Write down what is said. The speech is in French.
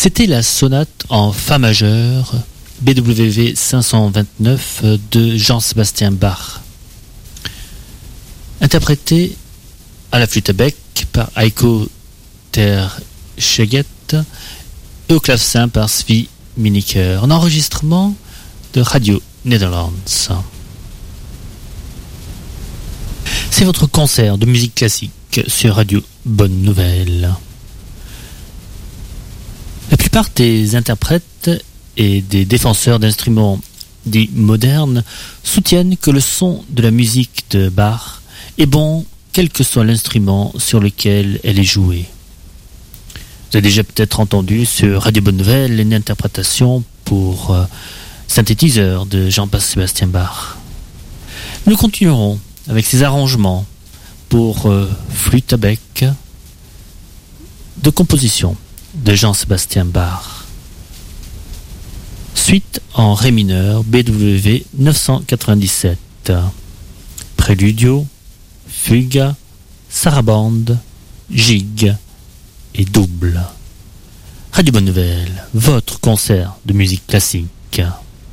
C'était la sonate en fa majeur BWV 529 de Jean-Sébastien Bach, interprétée à la flûte à bec par Heiko ter Scheget et au clavecin par Svi Miniker, en enregistrement de Radio Netherlands. C'est votre concert de musique classique sur Radio Bonne Nouvelle. La plupart des interprètes et des défenseurs d'instruments dits modernes soutiennent que le son de la musique de Bach est bon quel que soit l'instrument sur lequel elle est jouée. Vous avez déjà peut-être entendu sur Radio Bonne Nouvelle une interprétation pour synthétiseur de Jean-Sébastien Bach. Nous continuerons avec ces arrangements pour flûte à bec de composition de Jean-Sébastien Bach. Suite en ré mineur BWV 997. Préludio, fugue, sarabande, gigue et double. Radio Bonne Nouvelle, votre concert de musique classique.